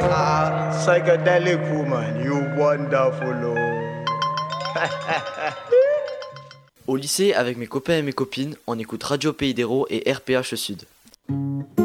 Psychedelic woman, you wonderful. Au lycée, avec mes copains et mes copines, on écoute Radio Pays d'Hérault et RPH Sud.